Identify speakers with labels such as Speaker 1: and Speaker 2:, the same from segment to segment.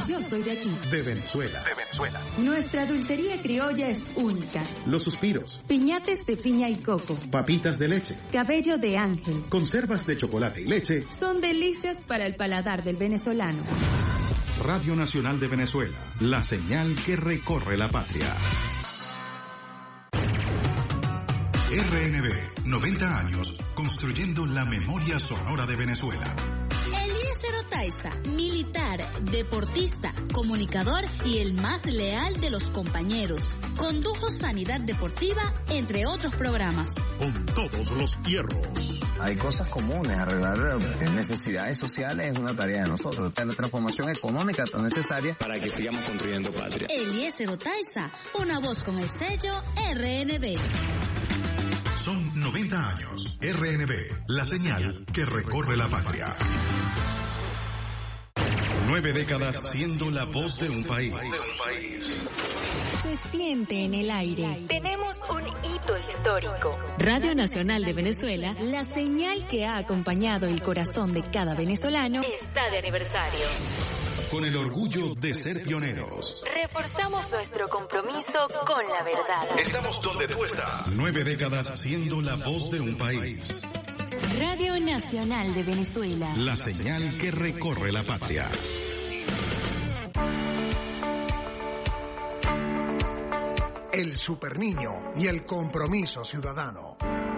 Speaker 1: Yo soy de aquí.
Speaker 2: De Venezuela.
Speaker 1: Nuestra dulcería criolla es única.
Speaker 2: Los suspiros.
Speaker 1: Piñates de piña y coco.
Speaker 2: Papitas de leche.
Speaker 1: Cabello de ángel.
Speaker 2: Conservas de chocolate y leche.
Speaker 1: Son delicias para el paladar del venezolano.
Speaker 2: Radio Nacional de Venezuela. La señal que recorre la patria. RNB, 90 años, construyendo la memoria sonora de Venezuela.
Speaker 3: Eliezer Otaiza, militar, deportista, comunicador y el más leal de los compañeros. Condujo Sanidad Deportiva, entre otros programas.
Speaker 2: Con todos los hierros.
Speaker 4: Hay cosas comunes, arreglar necesidades sociales es una tarea de nosotros. La transformación económica tan necesaria para que sigamos construyendo patria.
Speaker 3: Eliezer Otaiza, una voz con el sello RNB.
Speaker 2: Son 90 años. RNB, la señal que recorre la patria. 9 décadas siendo la voz de un país.
Speaker 1: Se siente en el aire. Tenemos un hito histórico. Radio Nacional de Venezuela, la señal que ha acompañado el corazón de cada venezolano, está de aniversario.
Speaker 2: Con el orgullo de ser pioneros.
Speaker 1: Reforzamos nuestro compromiso con la verdad.
Speaker 2: Estamos donde tú estás. 9 décadas siendo la voz de un país.
Speaker 1: Radio Nacional de Venezuela.
Speaker 2: La señal que recorre la patria.
Speaker 5: El Superniño y el compromiso ciudadano.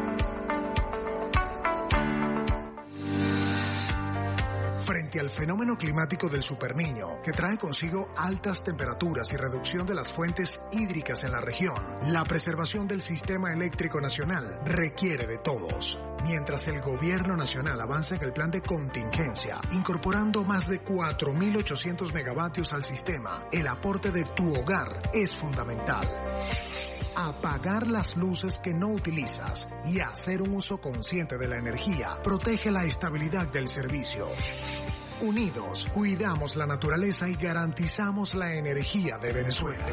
Speaker 5: Frente al fenómeno climático del Superniño, que trae consigo altas temperaturas y reducción de las fuentes hídricas en la región, la preservación del sistema eléctrico nacional requiere de todos. Mientras el gobierno nacional avanza en el plan de contingencia, incorporando más de 4.800 megavatios al sistema, el aporte de tu hogar es fundamental. Apagar las luces que no utilizas y hacer un uso consciente de la energía protege la estabilidad del servicio. Unidos, cuidamos la naturaleza y garantizamos la energía de Venezuela.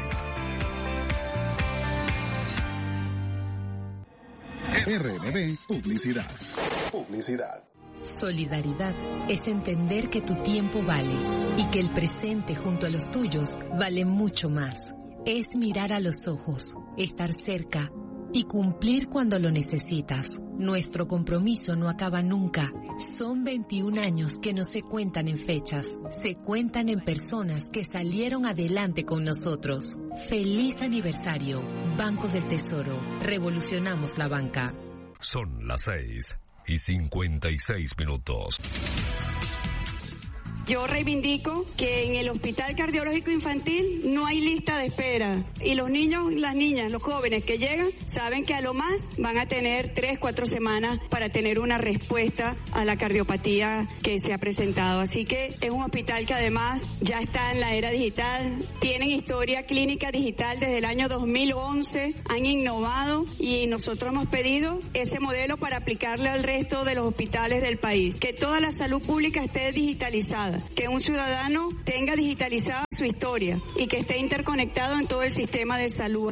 Speaker 2: RNB Publicidad.
Speaker 6: Solidaridad es entender que tu tiempo vale y que el presente junto a los tuyos vale mucho más. Es mirar a los ojos, estar cerca y cumplir cuando lo necesitas. Nuestro compromiso no acaba nunca. Son 21 años que no se cuentan en fechas, se cuentan en personas que salieron adelante con nosotros. ¡Feliz aniversario! Banco del Tesoro. Revolucionamos la banca.
Speaker 7: Son las 6:56.
Speaker 8: Yo reivindico que en el Hospital Cardiológico Infantil no hay lista de espera y los niños, las niñas, los jóvenes que llegan saben que a lo más van a tener 3-4 semanas para tener una respuesta a la cardiopatía que se ha presentado. Así que es un hospital que además ya está en la era digital, tienen historia clínica digital desde el año 2011, han innovado y nosotros hemos pedido ese modelo para aplicarle al resto de los hospitales del país. Que toda la salud pública esté digitalizada, que un ciudadano tenga digitalizada su historia y que esté interconectado en todo el sistema de salud.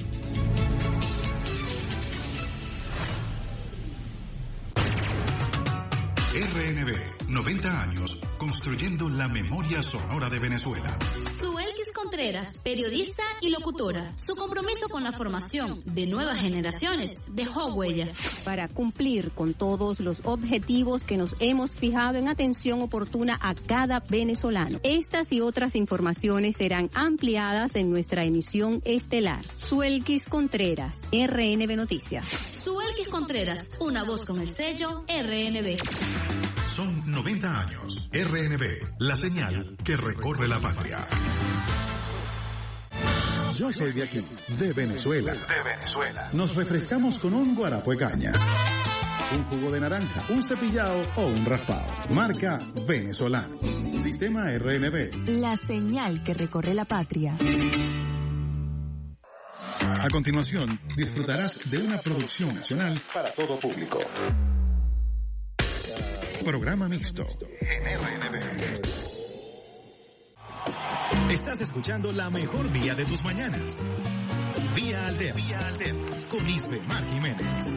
Speaker 2: RNB, 90 años, construyendo la memoria sonora de Venezuela.
Speaker 3: Suelkis Contreras, periodista y locutora. Su compromiso con la formación de nuevas generaciones dejó huella.
Speaker 9: Para cumplir con todos los objetivos que nos hemos fijado en atención oportuna a cada venezolano. Estas y otras informaciones serán ampliadas en nuestra emisión estelar. Suelkis Contreras, RNB Noticias.
Speaker 3: Suelkis Contreras, una voz con el sello RNB.
Speaker 2: Son 90 años. RNB, la señal que recorre la patria. Yo soy de aquí, de Venezuela. Nos refrescamos con un guarapo de caña, un jugo de naranja, un cepillado o un raspado. Marca venezolano. Sistema RNB.
Speaker 1: La señal que recorre la patria.
Speaker 2: A continuación, disfrutarás de una producción nacional para todo público. Programa mixto en RNB. Estás escuchando la mejor vía de tus mañanas. Vía Alterna con Isbe Mar Jiménez.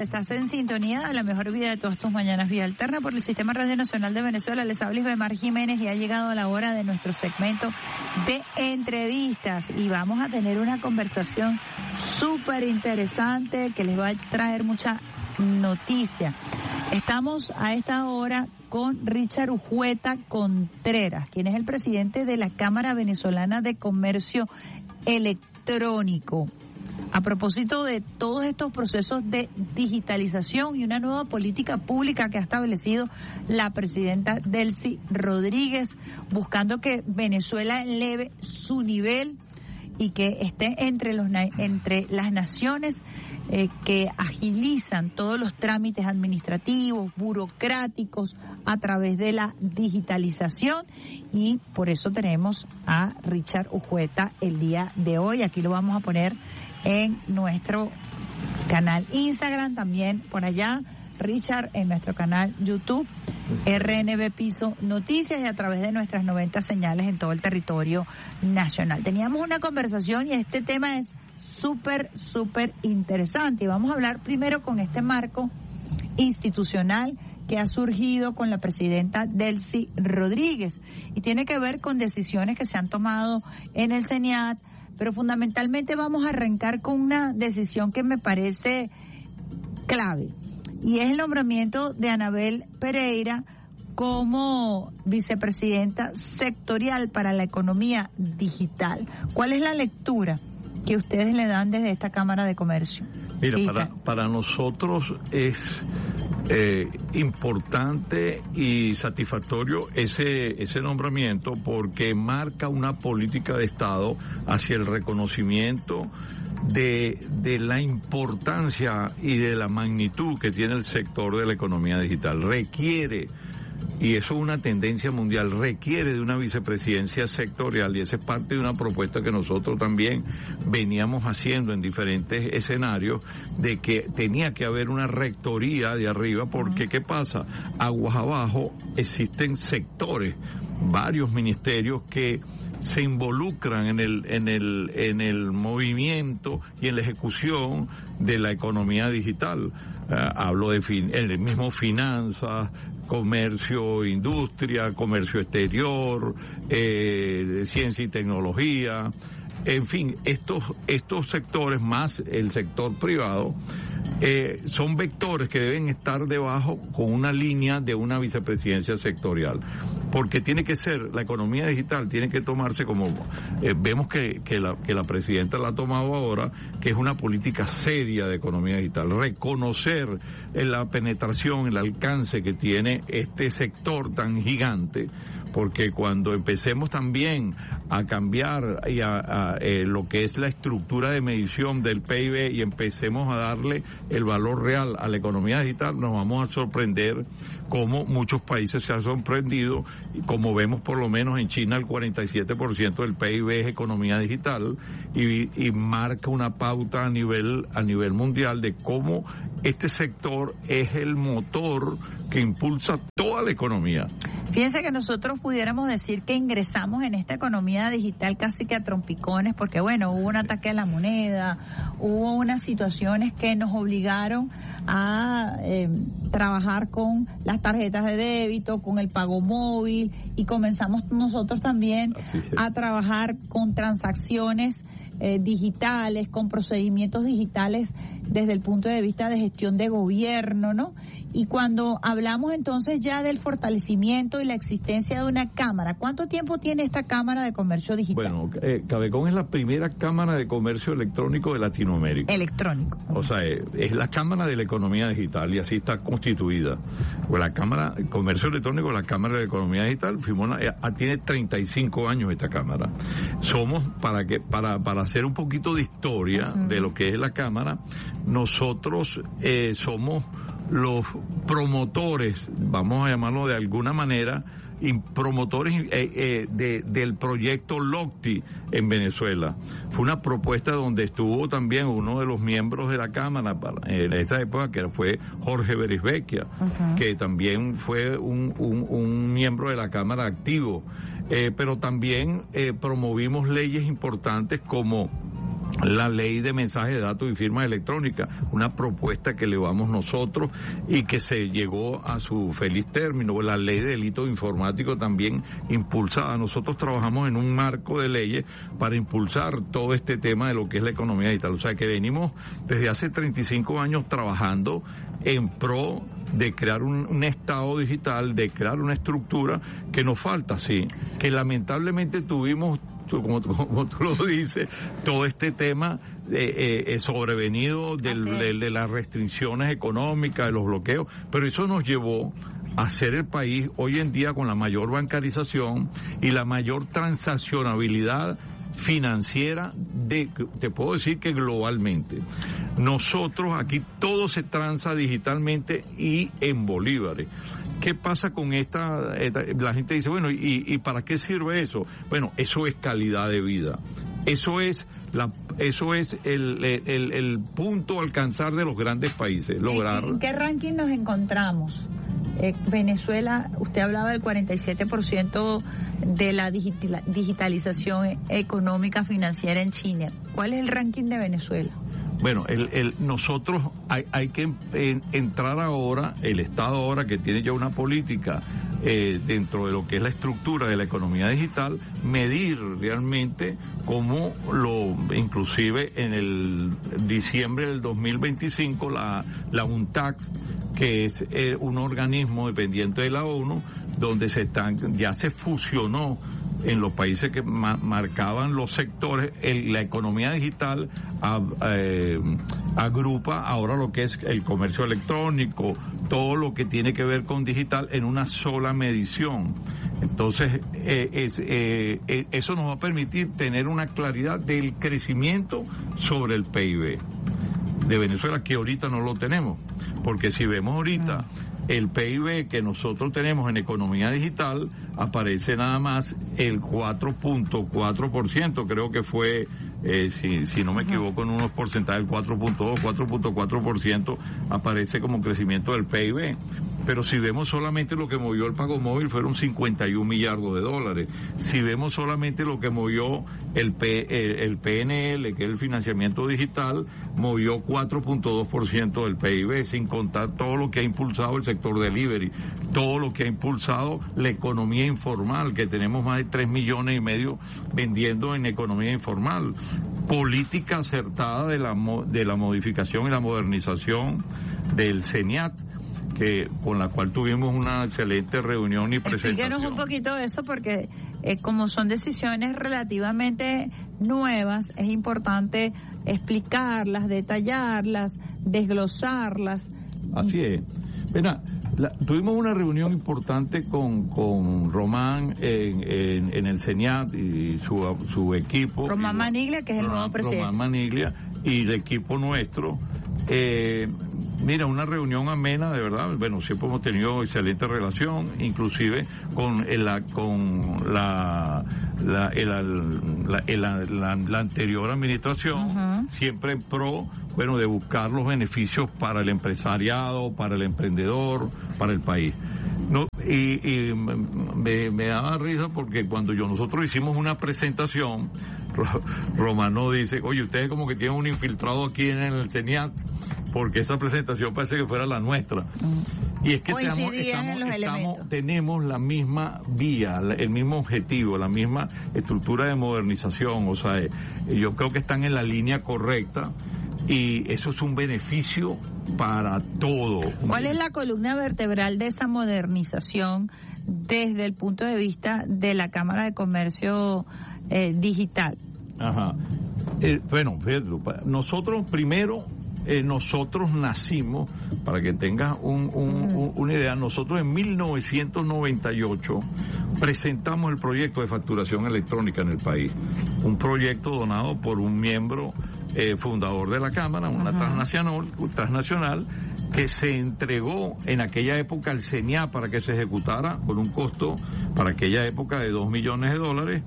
Speaker 7: estás en sintonía de la mejor vida de todas tus mañanas, Vía Alterna por el Sistema Radio Nacional de Venezuela. Les habla Isbemar Jiménez y ha llegado la hora de nuestro segmento de entrevistas y vamos a tener una conversación súper interesante que les va a traer mucha noticia. Estamos a esta hora con Richard Ujueta Contreras, quien es el presidente de la Cámara Venezolana de Comercio Electrónico. A propósito de todos estos procesos de digitalización y una nueva política pública que ha establecido la presidenta Delcy Rodríguez, buscando que Venezuela eleve su nivel y que esté entre las naciones que agilizan todos los trámites administrativos, burocráticos a través de la digitalización, y por eso tenemos a Richard Ujueta el día de hoy. Aquí lo vamos a poner en nuestro canal Instagram, también por allá, Richard, en nuestro canal YouTube, RNB Piso Noticias, y a través de nuestras 90 señales en todo el territorio nacional. Teníamos una conversación y este tema es súper interesante, y vamos a hablar primero con este marco institucional que ha surgido con la presidenta Delcy Rodríguez y tiene que ver con decisiones que se han tomado en el CENIAT, pero fundamentalmente vamos a arrancar con una decisión que me parece clave, y es el nombramiento de Anabel Pereira como vicepresidenta sectorial para la economía digital. ¿Cuál es la lectura que ustedes le dan desde esta Cámara de Comercio?
Speaker 10: Mira, para nosotros es importante y satisfactorio ese nombramiento, porque marca una política de Estado hacia el reconocimiento de la importancia y de la magnitud que tiene el sector de la economía digital. Requiere, y eso es una tendencia mundial, requiere de una vicepresidencia sectorial, y esa es parte de una propuesta que nosotros también veníamos haciendo en diferentes escenarios, de que tenía que haber una rectoría de arriba, porque ¿qué pasa? Aguas abajo existen sectores, varios ministerios que se involucran en el movimiento y en la ejecución de la economía digital. Hablo de el mismo finanzas, comercio, industria, comercio exterior, ciencia y tecnología, en fin, estos sectores más el sector privado son vectores que deben estar debajo con una línea de una vicepresidencia sectorial, porque tiene que ser, la economía digital tiene que tomarse como, vemos que la presidenta la ha tomado ahora, que es una política seria de economía digital, reconocer la penetración, el alcance que tiene este sector tan gigante, porque cuando empecemos también a cambiar y a lo que es la estructura de medición del PIB y empecemos a darle el valor real a la economía digital, nos vamos a sorprender como muchos países se han sorprendido, y como vemos por lo menos en China el 47% del PIB es economía digital, y marca una pauta a nivel mundial de cómo este sector es el motor que impulsa toda la economía.
Speaker 7: Fíjense que nosotros pudiéramos decir que ingresamos en esta economía digital casi que a trompicones, porque bueno, hubo un ataque a la moneda, hubo unas situaciones que nos obligaron a trabajar con las tarjetas de débito, con el pago móvil, y comenzamos nosotros también a trabajar con transacciones digitales, con procedimientos digitales desde el punto de vista de gestión de gobierno, ¿no? Y cuando hablamos entonces ya del fortalecimiento y la existencia de una cámara, ¿cuánto tiempo tiene esta Cámara de Comercio Digital?
Speaker 10: Bueno, Cabecón es la primera Cámara de Comercio Electrónico de Latinoamérica.
Speaker 7: Electrónico.
Speaker 10: O sea, es la Cámara de la Economía Digital, y así está constituida. Pues la Cámara de Comercio Electrónico, la Cámara de la Economía Digital, tiene 35 años esta Cámara. Somos, para hacer un poquito de historia de lo que es la Cámara, nosotros somos los promotores, vamos a llamarlo de alguna manera, y promotores del proyecto LOCTI en Venezuela. Fue una propuesta donde estuvo también uno de los miembros de la Cámara en esa época, que fue Jorge Berisbecchia, que también fue un miembro de la Cámara activo. Pero también promovimos leyes importantes como la ley de mensajes de datos y firmas electrónicas, una propuesta que elevamos nosotros y que se llegó a su feliz término. La ley de delitos informáticos también impulsada. Nosotros trabajamos en un marco de leyes para impulsar todo este tema de lo que es la economía digital. O sea que venimos desde hace 35 años trabajando en pro de crear un estado digital, de crear una estructura que nos falta, sí, que lamentablemente tuvimos, como tú lo dices, todo este tema sobrevenido de las restricciones económicas, de los bloqueos, pero eso nos llevó a ser el país hoy en día con la mayor bancarización y la mayor transaccionabilidad financiera te puedo decir que globalmente. Nosotros aquí todo se transa digitalmente y en bolívares. ¿Qué pasa con esta? La gente dice, bueno, ¿y para qué sirve eso? Bueno, eso es calidad de vida. Eso es el punto a alcanzar de los grandes países. Lograr.
Speaker 7: ¿En qué ranking nos encontramos? Venezuela, usted hablaba del 47% de la digitalización económica financiera en China. ¿Cuál es el ranking de Venezuela?
Speaker 10: Bueno, nosotros hay que entrar ahora, el Estado ahora que tiene ya una política dentro de lo que es la estructura de la economía digital, medir realmente cómo inclusive en el diciembre del 2025 la UNTAC, que es un organismo dependiente de la ONU, donde ya se fusionó en los países que marcaban los sectores, la economía digital agrupa ahora lo que es el comercio electrónico, todo lo que tiene que ver con digital en una sola medición. Entonces, eso nos va a permitir tener una claridad del crecimiento sobre el PIB de Venezuela, que ahorita no lo tenemos, porque si vemos ahorita el PIB que nosotros tenemos en economía digital, aparece nada más el 4.4%, creo que fue, si no me equivoco, en unos porcentajes, el 4.2, 4.4% aparece como crecimiento del PIB. Pero si vemos solamente lo que movió el pago móvil, fueron 51 millardos de dólares. Si vemos solamente lo que movió el PNL, que es el financiamiento digital, movió 4.2% del PIB, sin contar todo lo que ha impulsado el sector delivery, todo lo que ha impulsado la economía informal, que tenemos más de 3,5 millones vendiendo en economía informal. Política acertada de la modificación y la modernización del CENIAT, con la cual tuvimos una excelente reunión y presentación.
Speaker 7: Explíquenos un poquito de eso, porque como son decisiones relativamente nuevas, es importante explicarlas, detallarlas, desglosarlas.
Speaker 10: Así es. Mira, tuvimos una reunión importante con Román en el CENIAT y su equipo.
Speaker 7: Román Maniglia, que es el nuevo presidente.
Speaker 10: Román Maniglia y el equipo nuestro. Mira, una reunión amena, de verdad. Bueno, siempre hemos tenido excelente relación, inclusive con la anterior administración, siempre en pro, de buscar los beneficios para el empresariado, para el emprendedor, para el país. No, y me daba risa porque cuando nosotros hicimos una presentación, Romano dice, oye, ustedes como que tienen un infiltrado aquí en el CENIAT, porque esa presentación parece que fuera la nuestra. Y es que tenemos la misma vía, el mismo objetivo, la misma estructura de modernización. O sea, yo creo que están en la línea correcta y eso es un beneficio para todo.
Speaker 7: ¿Cuál es la columna vertebral de esa modernización desde el punto de vista de la Cámara de Comercio Digital?
Speaker 10: Ajá. Bueno, Pedro, nosotros primero... nosotros nacimos, para que tengas una idea, nosotros en 1998 presentamos el proyecto de facturación electrónica en el país, un proyecto donado por un miembro fundador de la Cámara, una transnacional, que se entregó en aquella época al CENIAT para que se ejecutara con un costo para aquella época de $2 millones,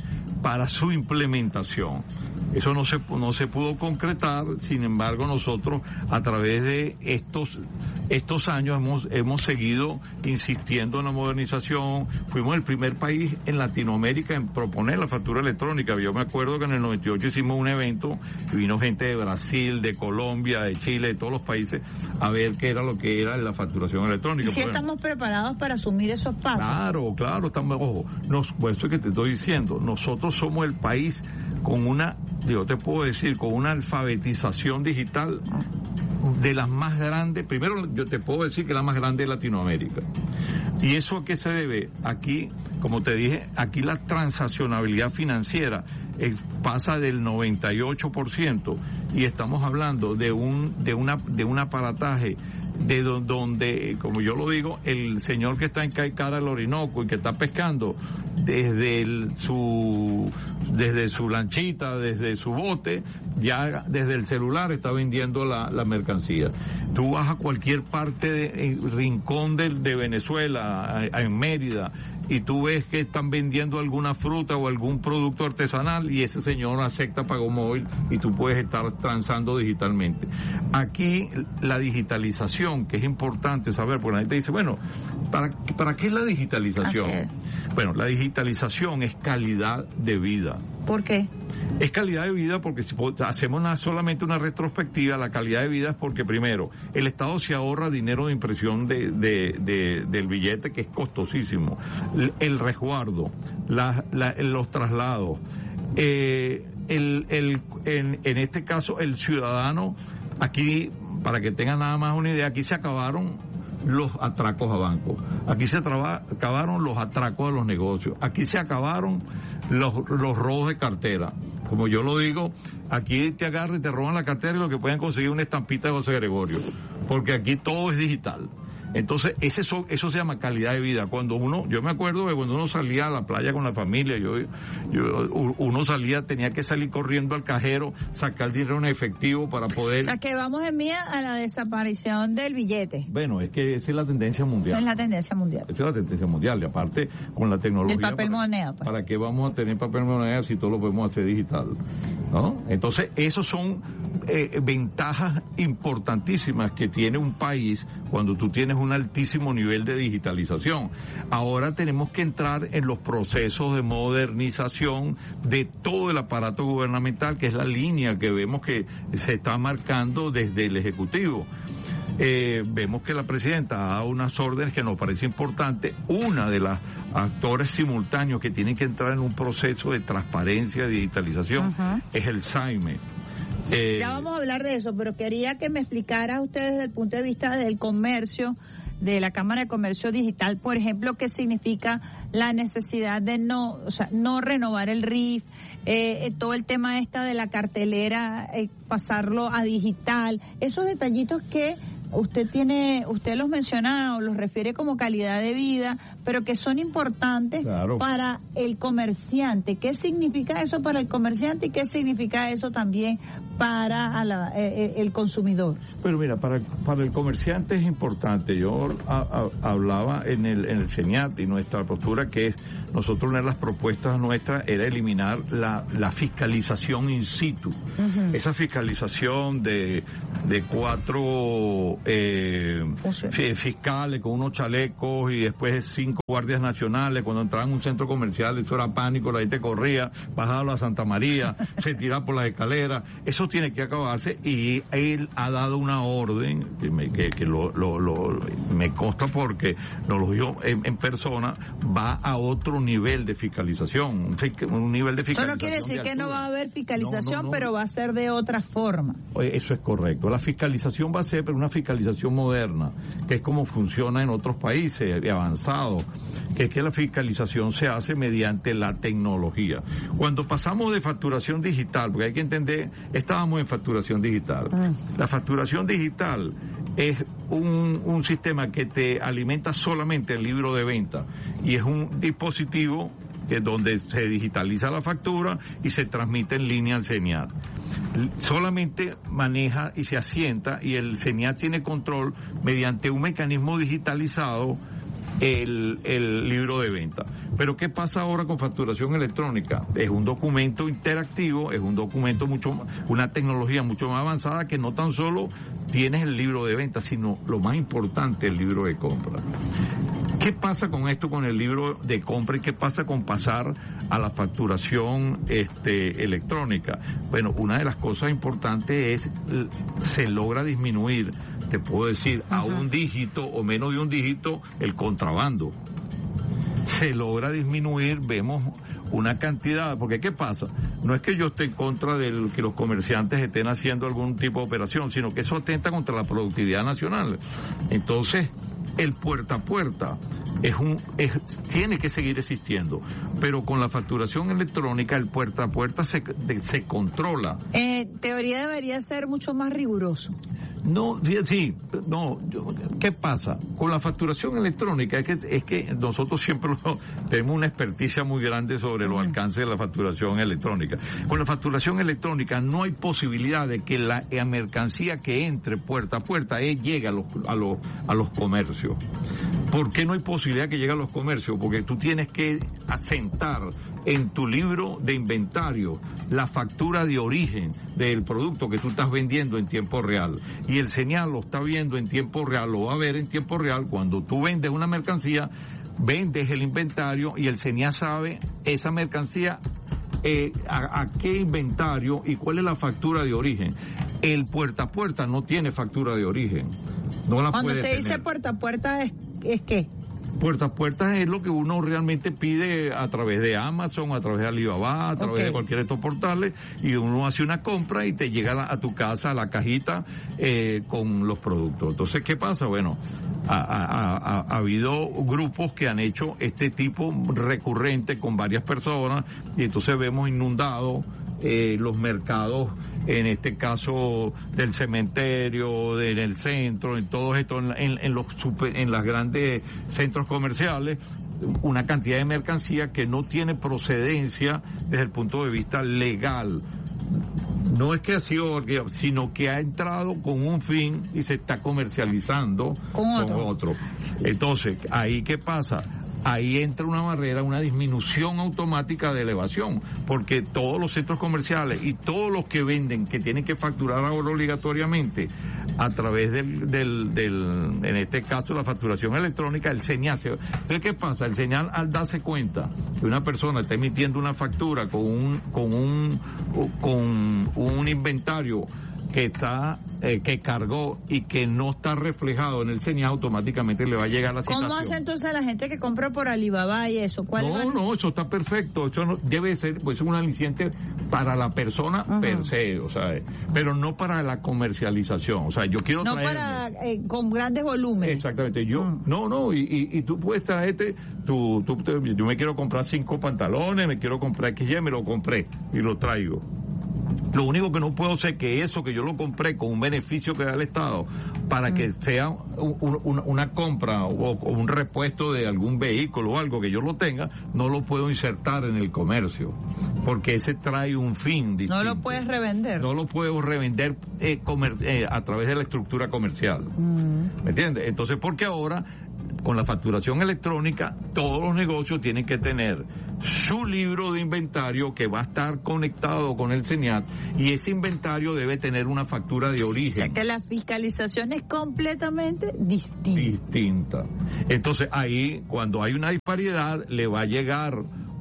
Speaker 10: para su implementación. Eso no se pudo concretar, sin embargo nosotros a través de estos años hemos seguido insistiendo en la modernización. Fuimos el primer país en Latinoamérica en proponer la factura electrónica. Yo me acuerdo que en el 98 hicimos un evento y vino gente de Brasil, de Colombia, de Chile, de todos los países a ver qué era lo que era la facturación electrónica.
Speaker 7: ¿Y si estamos preparados para asumir esos pasos?
Speaker 10: Claro, estamos, por eso es que te estoy diciendo, nosotros somos el país con con una alfabetización digital de las más grandes. Primero, yo te puedo decir que la más grande de Latinoamérica. ¿Y eso a qué se debe? Aquí, como te dije, aquí la transaccionabilidad financiera pasa del 98% y estamos hablando de un aparataje donde, como yo lo digo, el señor que está en Caicara del Orinoco y que está pescando desde su lanchita, desde su bote, ya desde el celular está vendiendo la mercancía. Tú vas a cualquier parte rincón de Venezuela, en Mérida, y tú ves que están vendiendo alguna fruta o algún producto artesanal y ese señor acepta pago móvil y tú puedes estar transando digitalmente. Aquí la digitalización, que es importante saber, porque la gente dice, bueno, ¿para qué es la digitalización? Bueno, la digitalización es calidad de vida.
Speaker 7: ¿Por qué?
Speaker 10: Es calidad de vida porque si hacemos solamente una retrospectiva, la calidad de vida es porque, primero, el Estado se ahorra dinero de impresión del billete, que es costosísimo, el resguardo, los traslados, en este caso el ciudadano, aquí, para que tengan nada más una idea, aquí se acabaron los atracos a bancos, aquí se acabaron los atracos a los negocios, aquí se acabaron los robos de cartera. Como yo lo digo, aquí te agarran y te roban la cartera y lo que pueden conseguir es una estampita de José Gregorio, porque aquí todo es digital. Entonces, eso se llama calidad de vida. Yo me acuerdo que cuando uno salía a la playa con la familia, uno tenía que salir corriendo al cajero, sacar dinero en efectivo para poder...
Speaker 7: O sea, que vamos en vía a la desaparición del billete.
Speaker 10: Bueno, es que esa es la tendencia mundial.
Speaker 7: Es la tendencia mundial.
Speaker 10: Esa es la tendencia mundial, y aparte, con la tecnología...
Speaker 7: El papel moneda. Pues.
Speaker 10: ¿Para qué vamos a tener papel moneda si todo lo podemos hacer digital? ¿No? Entonces, esos son ventajas importantísimas que tiene un país cuando tú tienes un altísimo nivel de digitalización. Ahora tenemos que entrar en los procesos de modernización de todo el aparato gubernamental, que es la línea que vemos que se está marcando desde el Ejecutivo. Vemos que la presidenta ha dado unas órdenes que nos parece importante. Una de las actores simultáneos que tienen que entrar en un proceso de transparencia y digitalización es el SAIME.
Speaker 7: Ya vamos a hablar de eso, pero quería que me explicara usted desde el punto de vista del comercio, de la Cámara de Comercio Digital, por ejemplo, qué significa la necesidad de no renovar el RIF, todo el tema de la cartelera, pasarlo a digital, esos detallitos que usted los menciona o los refiere como calidad de vida, pero que son importantes para el comerciante. ¿Qué significa eso para el comerciante y qué significa eso también para el consumidor?
Speaker 10: Pero mira, para el comerciante es importante. Yo hablaba en el CENIAT y nuestra postura que nosotros, una de las propuestas nuestras era eliminar la fiscalización in situ. Esa fiscalización de 4 fiscales con unos chalecos y después 5 guardias nacionales. Cuando entraban en un centro comercial, eso era pánico, la gente corría, bajaba a Santa María, se tiraba por las escaleras. Eso tiene que acabarse y él ha dado una orden que me consta porque nos lo dijo en persona, va a otro nivel de fiscalización, un nivel de fiscalización.
Speaker 7: Eso no quiere decir que no va a haber fiscalización, pero va a ser de otra forma.
Speaker 10: Eso es correcto. La fiscalización va a ser una fiscalización moderna, que es como funciona en otros países avanzados, que es que la fiscalización se hace mediante la tecnología. Cuando pasamos de facturación digital, porque hay que entender, estábamos en facturación digital. La facturación digital es un sistema que te alimenta solamente el libro de venta y es un dispositivo donde se digitaliza la factura y se transmite en línea al CENIAT. Solamente maneja y se asienta y el CENIAT tiene control mediante un mecanismo digitalizado el libro de venta. Pero ¿qué pasa ahora con facturación electrónica? Es un documento interactivo, es un documento una tecnología mucho más avanzada que no tan solo tienes el libro de venta, sino lo más importante, el libro de compra. ¿Qué pasa con esto, con el libro de compra, y qué pasa con pasar a la facturación electrónica? Bueno, una de las cosas importantes es, se logra disminuir, te puedo decir, a un dígito o menos de un dígito el contrabando. Se logra disminuir, vemos una cantidad, porque ¿qué pasa? No es que yo esté en contra de que los comerciantes estén haciendo algún tipo de operación, sino que eso atenta contra la productividad nacional. Entonces, el puerta a puerta tiene que seguir existiendo, pero con la facturación electrónica el puerta a puerta se controla.
Speaker 7: Teoría debería ser mucho más riguroso.
Speaker 10: No, sí, no. ¿Qué pasa? Con la facturación electrónica es que nosotros siempre tenemos una experticia muy grande sobre los alcances de la facturación electrónica. Con la facturación electrónica no hay posibilidad de que la mercancía que entre puerta a puerta llegue a los comercios. ¿Por qué no hay posibilidad que llegue a los comercios? Porque tú tienes que asentar en tu libro de inventario la factura de origen del producto que tú estás vendiendo en tiempo real. Y el señal lo está viendo en tiempo real, lo va a ver en tiempo real. Cuando tú vendes una mercancía, vendes el inventario y el señal sabe esa mercancía a qué inventario y cuál es la factura de origen. El puerta a puerta no tiene factura de origen. No la
Speaker 7: Cuando
Speaker 10: puede
Speaker 7: usted dice
Speaker 10: tener.
Speaker 7: puerta a puerta, ¿es qué?
Speaker 10: Puerta a puerta es lo que uno realmente pide a través de Amazon, a través de Alibaba, a través de cualquiera de estos portales, y uno hace una compra y te llega a tu casa la cajita con los productos. Entonces, ¿qué pasa? Bueno, ha habido grupos que han hecho este tipo recurrente con varias personas, y entonces vemos inundados los mercados, en este caso del cementerio, en el centro, en todo esto, en las grandes centros comerciales, una cantidad de mercancía que no tiene procedencia desde el punto de vista legal. No es que ha sido, sino que ha entrado con un fin y se está comercializando con otro. Entonces, ¿ahí qué pasa? Ahí entra una barrera, una disminución automática de elevación, porque todos los centros comerciales y todos los que venden, que tienen que facturar ahora obligatoriamente a través en este caso, la facturación electrónica, el señal. Entonces, ¿qué pasa? El señal, al darse cuenta que una persona está emitiendo una factura con un inventario que cargó y que no está reflejado en el señal, automáticamente le va a llegar la citación.
Speaker 7: ¿Cómo hace entonces la gente que compra por Alibaba y eso?
Speaker 10: No, eso está perfecto. Eso no, debe ser pues un aliciente para la persona per se, o sea, pero no para la comercialización. O sea, yo quiero
Speaker 7: para con grandes volúmenes.
Speaker 10: Exactamente. Y tú puedes traerte yo me quiero comprar 5 pantalones, me quiero comprar XY, me lo compré y lo traigo. Lo único que no puedo hacer que eso que yo lo compré con un beneficio que da el Estado para que sea una compra o un repuesto de algún vehículo o algo que yo lo tenga, no lo puedo insertar en el comercio, porque ese trae un fin distinto.
Speaker 7: No lo puedes revender.
Speaker 10: No lo puedo revender a través de la estructura comercial. ¿Me entiendes? Entonces, porque ahora, con la facturación electrónica, todos los negocios tienen que tener su libro de inventario que va a estar conectado con el señal, y ese inventario debe tener una factura de origen.
Speaker 7: O sea que la fiscalización es completamente distinta.
Speaker 10: Entonces ahí, cuando hay una disparidad, le va a llegar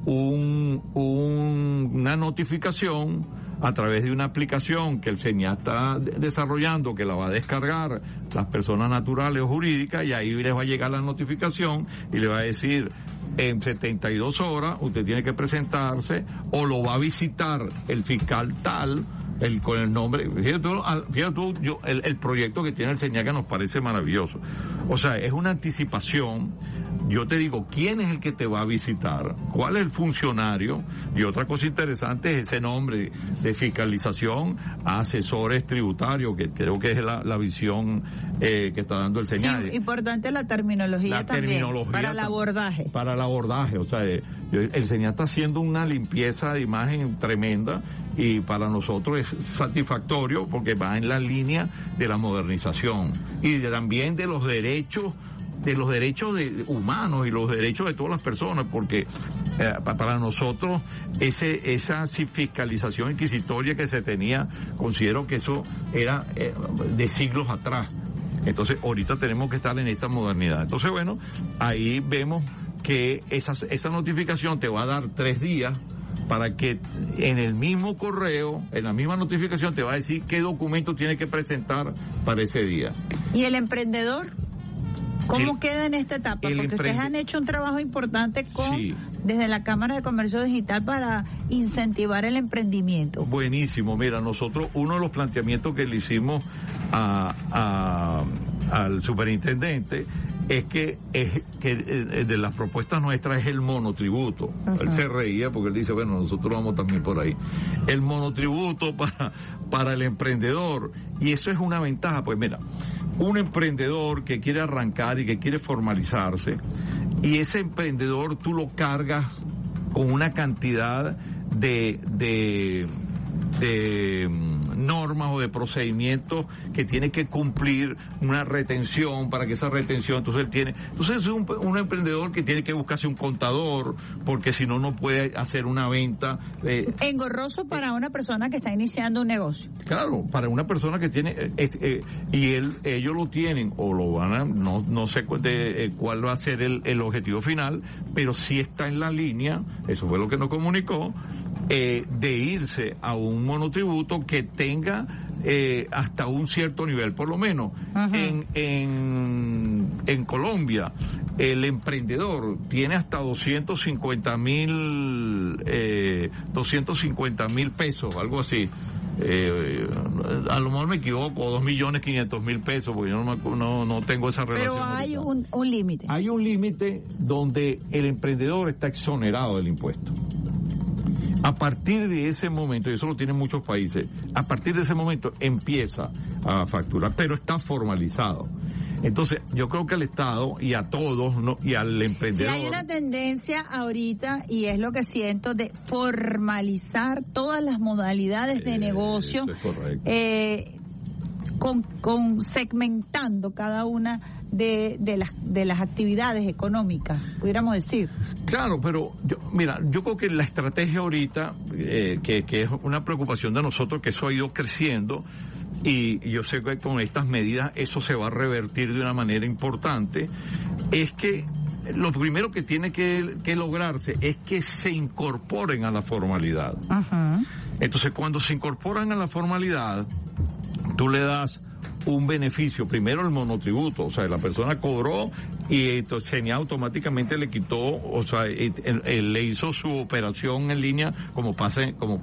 Speaker 10: una notificación a través de una aplicación que el señal está desarrollando, que la va a descargar las personas naturales o jurídicas, y ahí les va a llegar la notificación y le va a decir: en 72 horas usted tiene que presentarse, o lo va a visitar el fiscal tal, con el nombre. Fíjate tú, el proyecto que tiene el señal, que nos parece maravilloso. O sea, es una anticipación. Yo te digo, ¿quién es el que te va a visitar? ¿Cuál es el funcionario? Y otra cosa interesante es ese nombre de fiscalización, asesores tributarios, que creo que es la visión que está dando el señal.
Speaker 7: Sí, importante la terminología también, para el abordaje.
Speaker 10: Para el abordaje, o sea, el señal está haciendo una limpieza de imagen tremenda, y para nosotros es satisfactorio porque va en la línea de la modernización y también de los derechos los derechos humanos y los derechos de todas las personas, porque para nosotros esa fiscalización inquisitoria que se tenía, considero que eso era de siglos atrás. Entonces ahorita tenemos que estar en esta modernidad. Entonces bueno, ahí vemos que esa notificación te va a dar 3 días para que en el mismo correo, en la misma notificación, te va a decir qué documento tiene que presentar para ese día.
Speaker 7: ¿Y el emprendedor? ¿Cómo queda en esta etapa? Porque ustedes han hecho un trabajo importante desde la Cámara de Comercio Digital para incentivar el emprendimiento.
Speaker 10: Buenísimo. Mira, nosotros uno de los planteamientos que le hicimos al superintendente es que de las propuestas nuestras es el monotributo. Uh-huh. Él se reía porque él dice, bueno, nosotros vamos también por ahí. El monotributo para el emprendedor. Y eso es una ventaja, pues mira, un emprendedor que quiere arrancar y que quiere formalizarse, y ese emprendedor tú lo cargas con una cantidad de normas o de procedimientos que tiene que cumplir, una retención para que esa retención, entonces es un emprendedor que tiene que buscarse un contador, porque si no puede hacer una venta.
Speaker 7: Engorroso para una persona que está iniciando un negocio.
Speaker 10: Claro, para una persona que tiene, ellos lo tienen, o lo van a, no sé cuál va a ser el objetivo final, pero sí está en la línea, eso fue lo que nos comunicó, de irse a un monotributo que tenga hasta un cierto nivel, por lo menos. Uh-huh. En Colombia el emprendedor tiene hasta 250,000 pesos, algo así. A lo mejor me equivoco, 2.500.000 pesos, porque yo no tengo esa relación.
Speaker 7: Pero hay un límite.
Speaker 10: Hay un límite donde el emprendedor está exonerado del impuesto. A partir de ese momento, y eso lo tienen muchos países, a partir de ese momento empieza a facturar, pero está formalizado. Entonces, yo creo que al Estado y a todos, ¿no?, y al emprendedor...
Speaker 7: Sí, hay una tendencia ahorita, y es lo que siento, de formalizar todas las modalidades de negocio.
Speaker 10: Eso es correcto.
Speaker 7: Con segmentando cada una de las actividades económicas, pudiéramos decir.
Speaker 10: Claro, pero yo creo que la estrategia ahorita, que es una preocupación de nosotros, que eso ha ido creciendo, y yo sé que con estas medidas eso se va a revertir de una manera importante, es que lo primero que tiene que lograrse es que se incorporen a la formalidad. Uh-huh. Entonces, cuando se incorporan a la formalidad, tú le das un beneficio, primero el monotributo, o sea, la persona cobró y entonces automáticamente le quitó, o sea, le hizo su operación en línea como pasa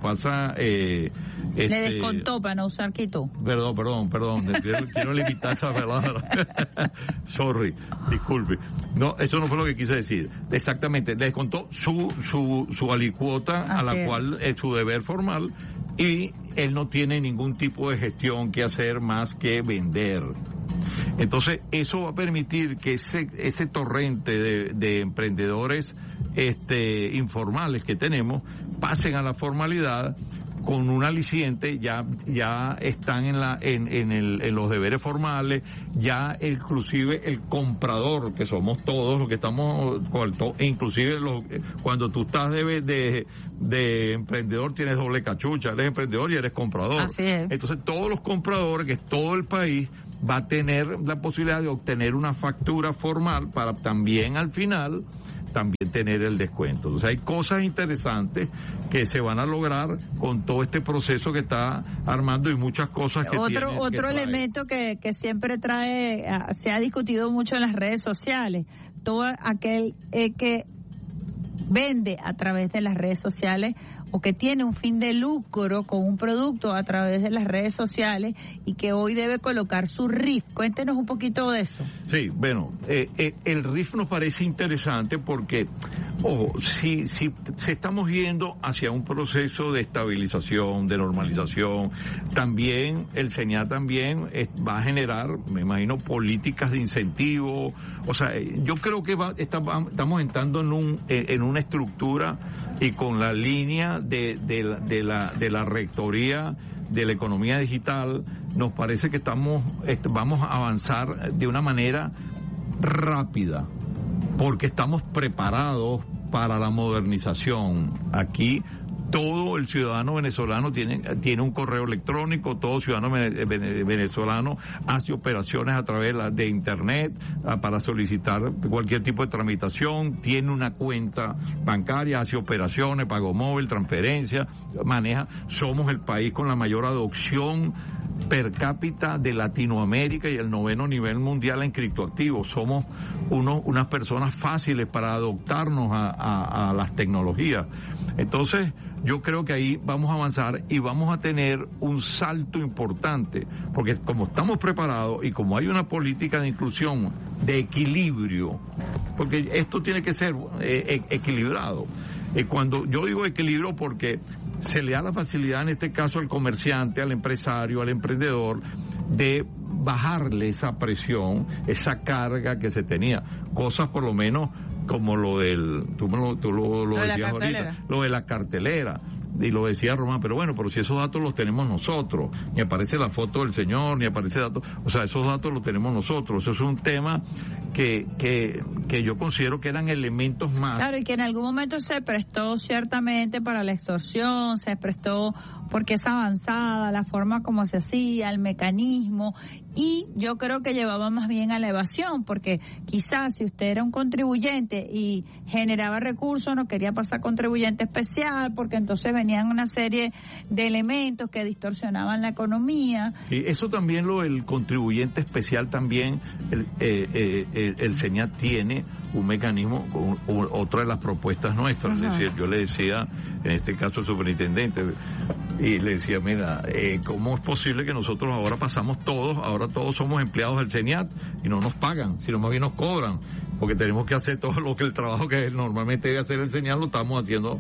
Speaker 7: le descontó para no usar quitó.
Speaker 10: Perdón, quiero limitar esa palabra. Sorry, disculpe. No, eso no fue lo que quise decir. Exactamente, le descontó su alicuota a la cual es su deber formal, y él no tiene ningún tipo de gestión que hacer más que vender. Entonces, eso va a permitir que ese torrente de emprendedores informales que tenemos pasen a la formalidad con un aliciente, ya están en los deberes formales, ya inclusive el comprador, que somos todos los que estamos, inclusive cuando tú estás de emprendedor tienes doble cachucha, eres emprendedor y eres comprador.
Speaker 7: Así es.
Speaker 10: Entonces todos los compradores, que es todo el país, va a tener la posibilidad de obtener una factura formal para también al final también tener el descuento. Entonces hay cosas interesantes que se van a lograr con todo este proceso que está armando, y muchas cosas que
Speaker 7: otro elemento que siempre se ha discutido mucho en las redes sociales, todo aquel que vende a través de las redes sociales o que tiene un fin de lucro con un producto a través de las redes sociales y que hoy debe colocar su RIF. Cuéntenos un poquito de eso.
Speaker 10: Sí, bueno, el RIF nos parece interesante porque, si estamos yendo hacia un proceso de estabilización, de normalización, también el SENASA también va a generar, me imagino, políticas de incentivo. O sea, yo creo que estamos entrando en una estructura y con la línea de la rectoría de la economía digital, nos parece que vamos a avanzar de una manera rápida, porque estamos preparados para la modernización. Aquí todo el ciudadano venezolano tiene un correo electrónico, todo ciudadano venezolano hace operaciones a través de internet para solicitar cualquier tipo de tramitación, tiene una cuenta bancaria, hace operaciones, pago móvil, transferencia, maneja. Somos el país con la mayor adopción per cápita de Latinoamérica y el 9º nivel mundial en criptoactivos. Somos unas personas fáciles para adoptarnos a las tecnologías. Entonces, yo creo que ahí vamos a avanzar y vamos a tener un salto importante, porque como estamos preparados y como hay una política de inclusión, de equilibrio, porque esto tiene que ser equilibrado. Cuando yo digo equilibrio, porque se le da la facilidad en este caso al comerciante, al empresario, al emprendedor, de bajarle esa presión, esa carga que se tenía. Cosas por lo menos como lo del, tú lo decías ahorita, lo de la cartelera. Y lo decía Román, pero si esos datos los tenemos nosotros, ni aparece la foto del señor, ni aparece datos, o sea, esos datos los tenemos nosotros. Eso es un tema que yo considero que eran elementos más.
Speaker 7: Claro, y que en algún momento se prestó ciertamente para la extorsión, se prestó porque es avanzada la forma como se hacía, el mecanismo, y yo creo que llevaba más bien a la evasión, porque quizás si usted era un contribuyente y generaba recursos, no quería pasar contribuyente especial, porque entonces venían una serie de elementos que distorsionaban la economía.
Speaker 10: Sí, eso también el contribuyente especial también, el SENAT tiene un mecanismo, otra de las propuestas nuestras. Es decir, yo le decía, en este caso al superintendente, y le decía, mira, ¿cómo es posible que nosotros ahora todos somos empleados del SENAT y no nos pagan, sino más bien nos cobran? Porque tenemos que hacer todo lo que el trabajo que normalmente debe hacer el SENAT lo estamos haciendo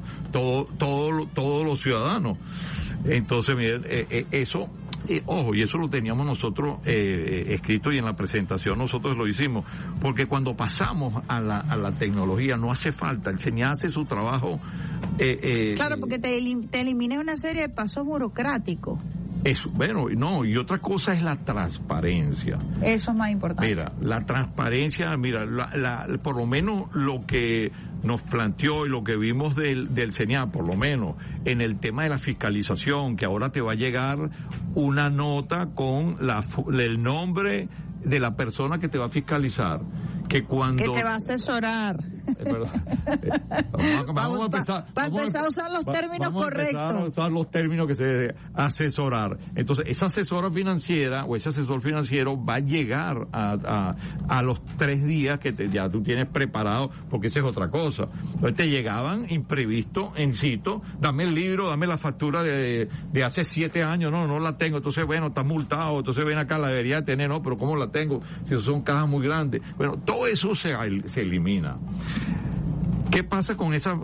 Speaker 10: todos los ciudadanos. Entonces, miren, eso, ojo, y eso lo teníamos nosotros escrito, y en la presentación nosotros lo hicimos, porque cuando pasamos a la tecnología no hace falta, el SENAT hace su trabajo.
Speaker 7: Claro, porque te elimina una serie de pasos burocráticos.
Speaker 10: Eso, y otra cosa es la transparencia.
Speaker 7: Eso es más importante.
Speaker 10: Mira, la transparencia, por lo menos lo que nos planteó y lo que vimos del SENAT, por lo menos en el tema de la fiscalización, que ahora te va a llegar una nota con el nombre de la persona que te va a fiscalizar, que te
Speaker 7: va a asesorar.
Speaker 10: Vamos a empezar
Speaker 7: a usar los términos correctos.
Speaker 10: Vamos a usar los términos que se debe asesorar. Entonces, esa asesora financiera o ese asesor financiero va a llegar a los 3 días que ya tú tienes preparado, porque esa es otra cosa. Entonces te llegaban imprevisto en sitio, dame el libro, dame la factura de hace 7 años, no la tengo, entonces está multado, entonces ven acá, la debería tener, no, pero ¿cómo la tengo? Si son cajas muy grandes. Todo eso se elimina. ¿Qué pasa con esa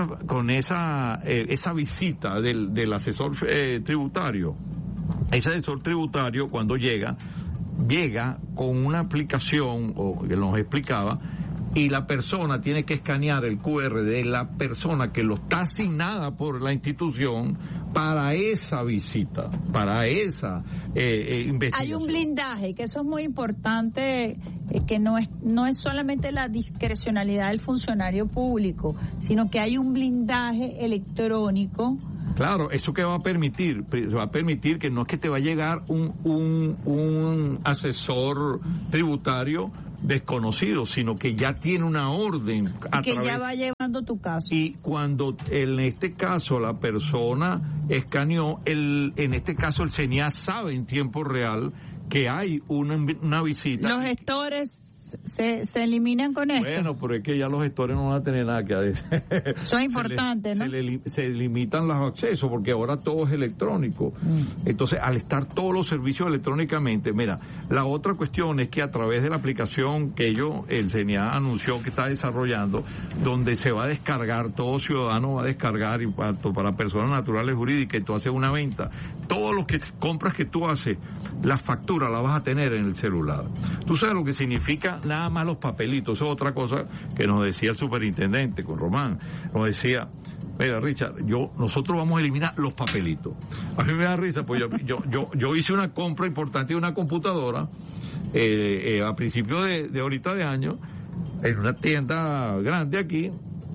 Speaker 10: visita del asesor tributario? Ese asesor tributario, cuando llega con una aplicación, o que nos explicaba, y la persona tiene que escanear el QR de la persona que lo está asignada por la institución para esa visita, para esa investigación.
Speaker 7: Hay un blindaje, que eso es muy importante, que no es solamente la discrecionalidad del funcionario público, sino que hay un blindaje electrónico.
Speaker 10: Claro, eso que va a permitir que no es que te va a llegar un asesor tributario desconocido, sino que ya tiene una orden
Speaker 7: ya va llevando tu caso.
Speaker 10: Y cuando en este caso la persona escaneó, en este caso el SENAT sabe en tiempo real que hay una visita.
Speaker 7: Los gestores se eliminan con esto.
Speaker 10: Bueno, pero es que ya los gestores no van a tener nada que decir.
Speaker 7: Eso es importante, ¿no?
Speaker 10: Se limitan los accesos, porque ahora todo es electrónico. Entonces, al estar todos los servicios electrónicamente, mira, la otra cuestión es que a través de la aplicación que el SENAT anunció que está desarrollando, donde se va a descargar, todo ciudadano va a descargar, y para personas naturales jurídicas, y tú haces una venta, todos los compras que tú haces, la factura la vas a tener en el celular. Tú sabes lo que significa nada más los papelitos. Eso es otra cosa que nos decía el superintendente con Román. Nos decía, mira, Richard, nosotros vamos a eliminar los papelitos. A mí me da risa, pues yo hice una compra importante de una computadora, a principios de ahorita de año, en una tienda grande aquí,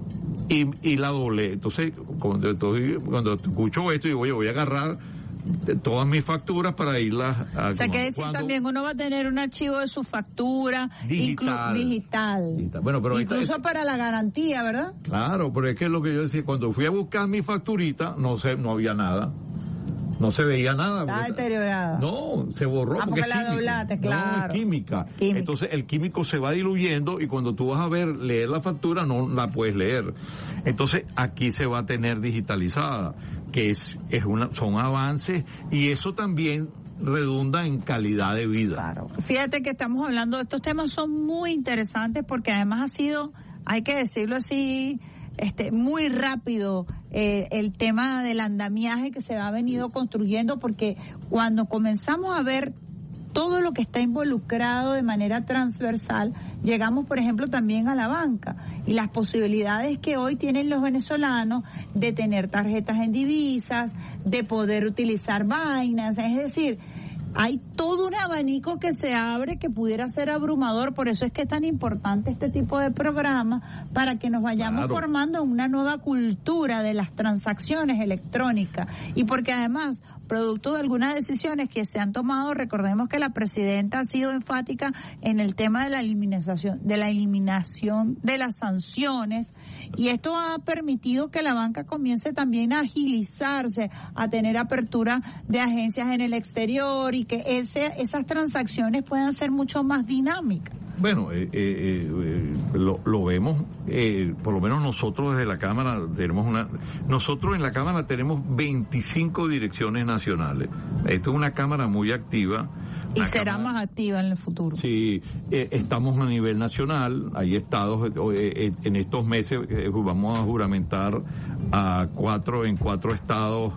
Speaker 10: y la doblé. Entonces, cuando escucho esto, digo, oye, voy a agarrar todas mis facturas para irlas a...
Speaker 7: O sea, que decir también, uno va a tener un archivo de su factura digital.
Speaker 10: Bueno, pero
Speaker 7: incluso para la garantía, ¿verdad?
Speaker 10: Claro, pero es que es lo que yo decía, cuando fui a buscar mi facturita, no había nada. No se veía nada.
Speaker 7: Está deteriorada.
Speaker 10: No, se borró.
Speaker 7: Porque la doblaste, claro.
Speaker 10: No, es química. Entonces el químico se va diluyendo y cuando tú vas a leer la factura, no la puedes leer. Entonces aquí se va a tener digitalizada, que son avances, y eso también redunda en calidad de vida.
Speaker 7: Claro. Fíjate que estamos hablando, estos temas son muy interesantes porque además ha sido, hay que decirlo así, muy rápido el tema del andamiaje que se ha venido construyendo, porque cuando comenzamos a ver todo lo que está involucrado de manera transversal, llegamos, por ejemplo, también a la banca y las posibilidades que hoy tienen los venezolanos de tener tarjetas en divisas, de poder utilizar vainas, es decir, hay todo un abanico que se abre que pudiera ser abrumador. Por eso es que es tan importante este tipo de programa, para que nos vayamos formando una nueva cultura de las transacciones electrónicas, y porque además, producto de algunas decisiones que se han tomado, recordemos que la presidenta ha sido enfática en el tema de la eliminación de las sanciones, y esto ha permitido que la banca comience también a agilizarse, a tener apertura de agencias en el exterior, y que esas transacciones puedan ser mucho más dinámicas.
Speaker 10: Bueno, lo vemos, por lo menos nosotros desde la Cámara nosotros en la Cámara tenemos 25 direcciones nacionales. Esto es una Cámara muy activa.
Speaker 7: Y será más activa en el futuro.
Speaker 10: Sí, estamos a nivel nacional, hay estados, en estos meses vamos a juramentar en 4 estados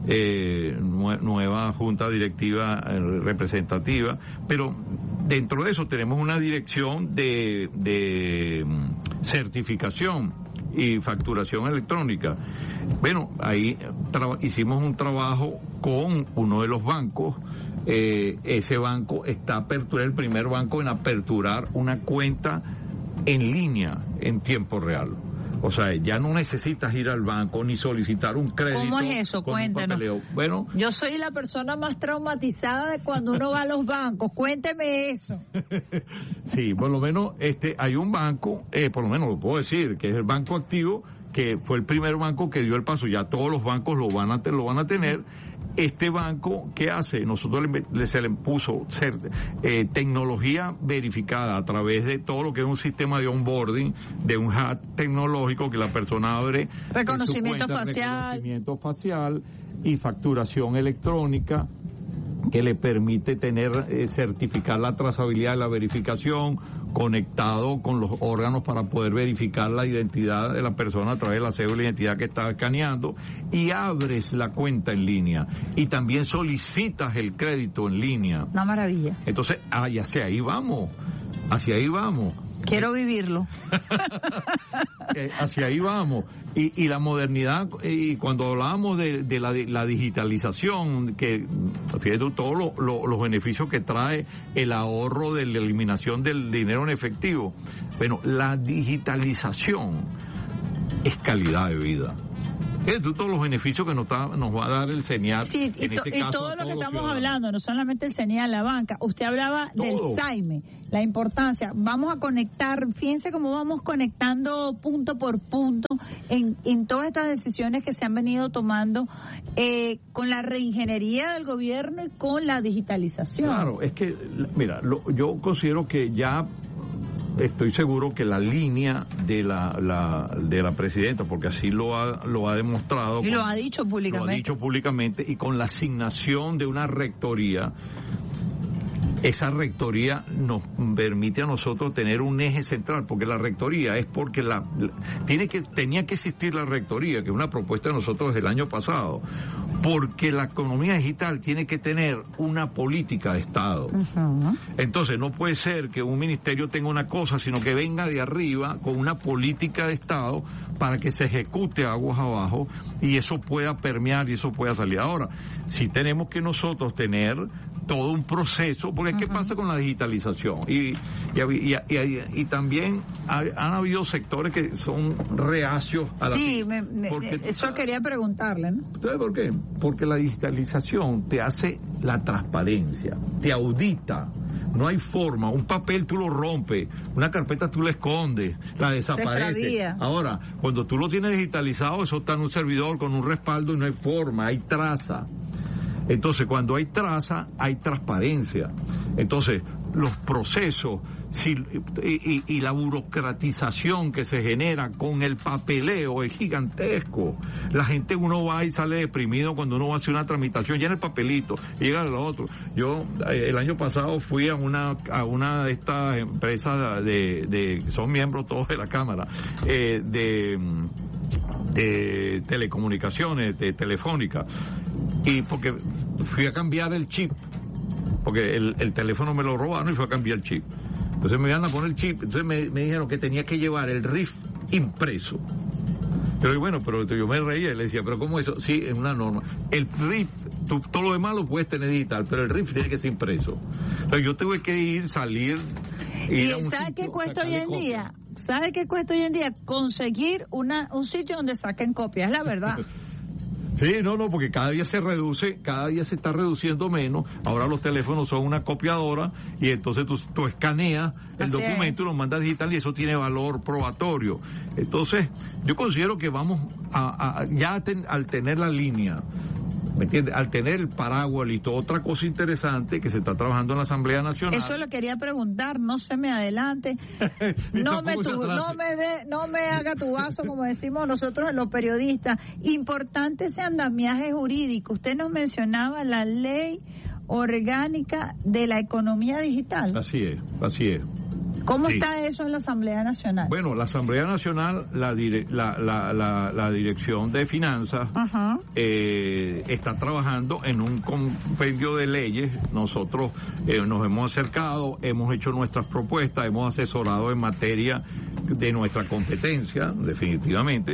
Speaker 10: nueva junta directiva representativa, pero dentro de eso tenemos una dirección de certificación y facturación electrónica. Bueno, ahí hicimos un trabajo con uno de los bancos. Ese banco está el primer banco en aperturar una cuenta en línea en tiempo real. O sea, ya no necesitas ir al banco ni solicitar un crédito.
Speaker 7: ¿Cómo es eso? Cuéntanos.
Speaker 10: Bueno,
Speaker 7: yo soy la persona más traumatizada de cuando uno va a los bancos. Cuénteme eso.
Speaker 10: Sí, por lo menos hay un banco, por lo menos lo puedo decir, que es el Banco Activo, que fue el primer banco que dio el paso. Ya todos los bancos lo van a tener. Este banco, ¿qué hace? Nosotros se le puso tecnología verificada a través de todo lo que es un sistema de onboarding, de un hub tecnológico que la persona abre.
Speaker 7: Reconocimiento
Speaker 10: facial y facturación electrónica, que le permite certificar la trazabilidad, la verificación, conectado con los órganos para poder verificar la identidad de la persona a través de la cédula de identidad que está escaneando, y abres la cuenta en línea y también solicitas el crédito en línea.
Speaker 7: Una maravilla.
Speaker 10: Entonces, hacia ahí vamos.
Speaker 7: Quiero vivirlo.
Speaker 10: Hacia ahí vamos. Y la modernidad, y cuando hablábamos de la digitalización, que fíjate todos los beneficios que trae el ahorro de la eliminación del dinero en efectivo. Bueno, la digitalización es calidad de vida. Todos los beneficios que nos va a dar el CENIAL.
Speaker 7: Sí, y todo lo que estamos hablando, no solamente el CENIAL, la banca. Usted hablaba del SAIME, la importancia. Vamos a conectar, fíjense cómo vamos conectando punto por punto en todas estas decisiones que se han venido tomando con la reingeniería del gobierno y con la digitalización.
Speaker 10: Claro, es que, mira, yo considero que ya... Estoy seguro que la línea de la presidenta, porque así lo ha demostrado.
Speaker 7: Y lo ha dicho públicamente.
Speaker 10: Lo ha dicho públicamente, y con la asignación de una rectoría, esa rectoría nos permite a nosotros tener un eje central, porque la rectoría es porque tenía que existir la rectoría, que es una propuesta de nosotros desde el año pasado, porque la economía digital tiene que tener una política de Estado. Uh-huh. Entonces no puede ser que un ministerio tenga una cosa, sino que venga de arriba con una política de Estado para que se ejecute aguas abajo, y eso pueda permear y eso pueda salir. Ahora, sí tenemos que nosotros tener todo un proceso, porque ¿qué pasa con la digitalización? Y también han habido sectores que son reacios a la...
Speaker 7: Sí, eso quería preguntarle, ¿no?
Speaker 10: ¿Sabes por qué? Porque la digitalización te hace la transparencia, te audita. No hay forma, un papel tú lo rompes, una carpeta tú la escondes, la desaparece. Ahora, cuando tú lo tienes digitalizado, eso está en un servidor con un respaldo y no hay forma, hay traza. Entonces, cuando hay traza, hay transparencia. Entonces, los procesos y la burocratización que se genera con el papeleo es gigantesco. La gente, uno va y sale deprimido cuando uno va a hacer una tramitación, llena el papelito, llega a lo otro. Yo el año pasado fui a una de estas empresas de son miembros todos de la Cámara, de telecomunicaciones, de Telefónica, y porque fui a cambiar el chip, porque el teléfono me lo robaron y fui a cambiar el chip. Entonces me iban a poner el chip, entonces me dijeron que tenía que llevar el RIF impreso. Pero bueno, pero yo me reía y le decía, pero ¿cómo eso? Sí, es una norma. El RIF, todo lo demás lo puedes tener digital, pero el RIF tiene que ser impreso. Entonces yo tuve que salir...
Speaker 7: ¿Y sabe qué cuesta hoy en día? ¿Sabe qué cuesta hoy en día? Conseguir un sitio donde saquen copias, la verdad.
Speaker 10: Sí, no, porque cada día se reduce, cada día se está reduciendo menos. Ahora los teléfonos son una copiadora y entonces tú escaneas el documento y lo mandas digital y eso tiene valor probatorio. Entonces, yo considero que vamos al tener la línea, ¿me entiendes? Al tener el paraguas listo. Otra cosa interesante que se está trabajando en la Asamblea Nacional.
Speaker 7: Eso lo quería preguntar, no se me adelante. no me haga tu vaso, como decimos nosotros los periodistas. Importante ese andamiaje jurídico. Usted nos mencionaba la ley orgánica de la economía digital.
Speaker 10: Así es.
Speaker 7: ¿Cómo está eso en la Asamblea Nacional?
Speaker 10: Bueno, la Asamblea Nacional, la Dirección de Finanzas, está trabajando en un compendio de leyes. Nosotros nos hemos acercado, hemos hecho nuestras propuestas, hemos asesorado en materia de nuestra competencia, definitivamente,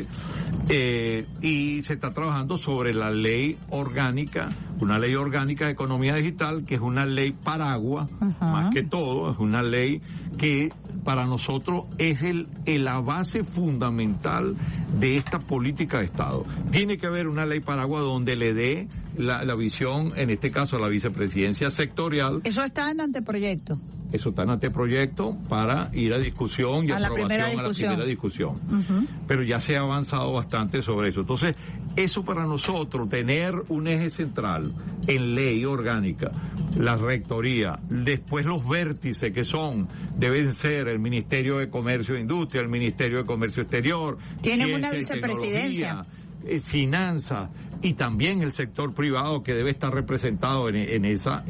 Speaker 10: y se está trabajando sobre la ley orgánica, una ley orgánica de economía digital, que es una ley paraguas, más que todo, es una ley que para nosotros es la base fundamental de esta política de Estado. Tiene que haber una ley paraguas donde le dé la visión, en este caso a la vicepresidencia sectorial.
Speaker 7: Eso está en anteproyecto.
Speaker 10: Eso está en anteproyecto para ir a discusión y aprobación a la primera discusión. Pero ya se ha avanzado bastante sobre eso. Entonces, eso para nosotros, tener un eje central en ley orgánica, la rectoría, después los vértices que deben ser el Ministerio de Comercio e Industria, el Ministerio de Comercio Exterior.
Speaker 7: Tienen una vicepresidencia.
Speaker 10: Finanzas y también el sector privado que debe estar representado en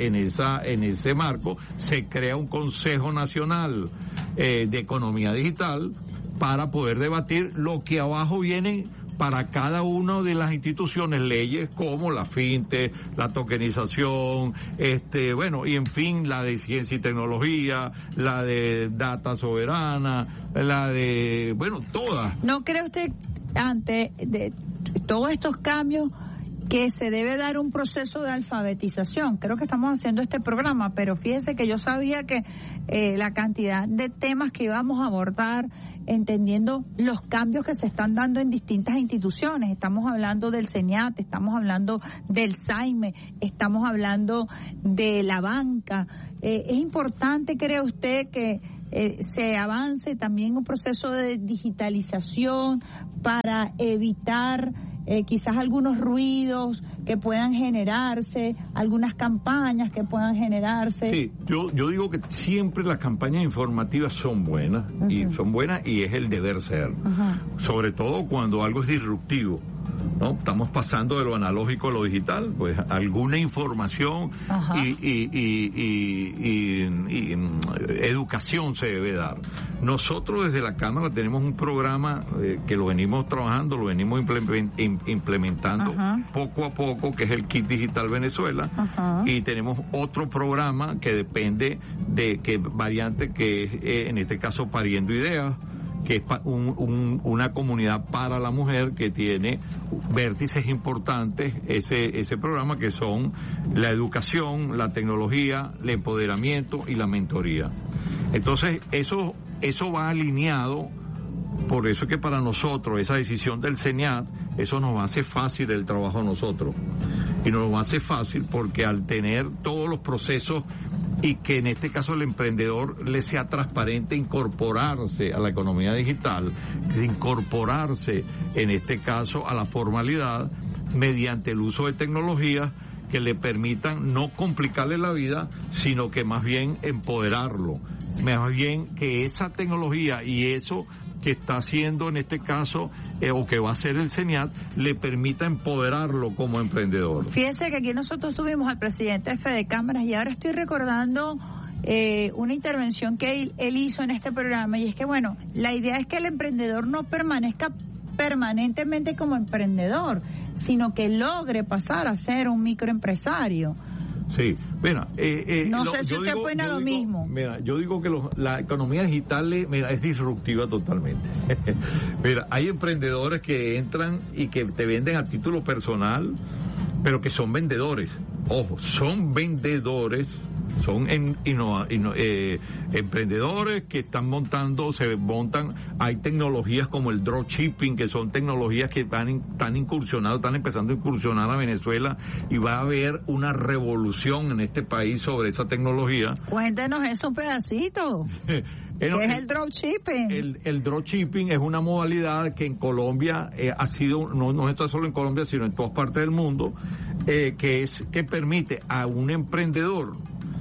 Speaker 10: ese marco. Se crea un Consejo Nacional de Economía Digital para poder debatir lo que abajo vienen para cada una de las instituciones, leyes como la FinTech, la tokenización, y en fin, la de ciencia y tecnología, la de data soberana, la de, todas.
Speaker 7: ¿No cree usted, ante de todos estos cambios, que se debe dar un proceso de alfabetización? Creo que estamos haciendo este programa, pero fíjese que yo sabía que la cantidad de temas que íbamos a abordar, entendiendo los cambios que se están dando en distintas instituciones. Estamos hablando del CENIAT, estamos hablando del SAIME, estamos hablando de la banca. Es importante, ¿cree usted, que se avance también un proceso de digitalización para evitar quizás algunos ruidos que puedan generarse, algunas campañas que puedan generarse?
Speaker 10: Sí, yo digo que siempre las campañas informativas son buenas, y es el deber ser, sobre todo cuando algo es disruptivo, ¿no? Estamos pasando de lo analógico a lo digital, pues alguna información y educación se debe dar. Nosotros desde la Cámara tenemos un programa que lo venimos trabajando, lo venimos implementando poco a poco, que es el Kit Digital Venezuela, y tenemos otro programa que depende de qué variante, que es en este caso Pariendo Ideas, que es una comunidad para la mujer que tiene vértices importantes, ese programa, que son la educación, la tecnología, el empoderamiento y la mentoría. Entonces, eso va alineado. Por eso es que para nosotros esa decisión del CENIAT, eso nos hace fácil el trabajo a nosotros. Y nos hace fácil porque al tener todos los procesos y que en este caso el emprendedor le sea transparente incorporarse a la economía digital, incorporarse en este caso a la formalidad mediante el uso de tecnologías que le permitan no complicarle la vida, sino que más bien empoderarlo. Más bien que esa tecnología y eso que está haciendo en este caso, o que va a hacer el CENIAT, le permita empoderarlo como emprendedor.
Speaker 7: Fíjense que aquí nosotros tuvimos al presidente de Fede Cámaras y ahora estoy recordando una intervención que él hizo en este programa, y es que, bueno, la idea es que el emprendedor no permanezca permanentemente como emprendedor, sino que logre pasar a ser un microempresario.
Speaker 10: Sí, mira,
Speaker 7: no sé si usted opina lo mismo.
Speaker 10: Mira, yo digo que la economía digital es disruptiva totalmente. Mira, hay emprendedores que entran y que te venden a título personal, pero que son vendedores. Ojo, son vendedores, son emprendedores que se montan. Hay tecnologías como el dropshipping, que son tecnologías que están empezando a incursionar a Venezuela, y va a haber una revolución en este país sobre esa tecnología.
Speaker 7: Cuéntenos eso un pedacito. ¿Qué es el dropshipping?
Speaker 10: El dropshipping es una modalidad que en Colombia ha sido, no está solo en Colombia, sino en todas partes del mundo, que permite a un emprendedor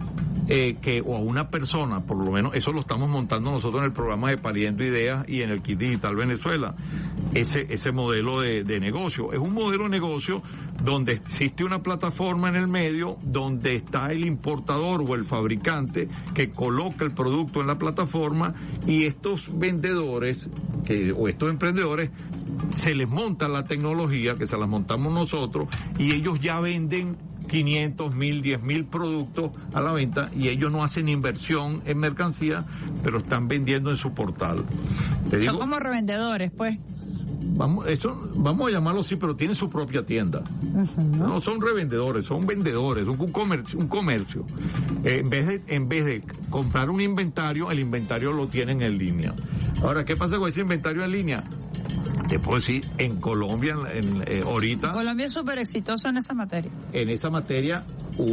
Speaker 10: o a una persona, por lo menos eso lo estamos montando nosotros en el programa de Pariendo Ideas y en el Kit Digital Venezuela, ese modelo de negocio. Es un modelo de negocio donde existe una plataforma en el medio, donde está el importador o el fabricante que coloca el producto en la plataforma, y estos vendedores o estos emprendedores se les monta la tecnología, que se las montamos nosotros, y ellos ya venden 500, 1000, 10.000 productos a la venta, y ellos no hacen inversión en mercancía, pero están vendiendo en su portal.
Speaker 7: Son como revendedores, pues.
Speaker 10: Vamos a llamarlo así, pero tienen su propia tienda. No son revendedores, son vendedores, un comercio. En vez de comprar un inventario, el inventario lo tienen en línea. Ahora, ¿qué pasa con ese inventario en línea? Te puedo decir, en Colombia, ahorita...
Speaker 7: Colombia es súper exitoso en esa materia.
Speaker 10: En esa materia,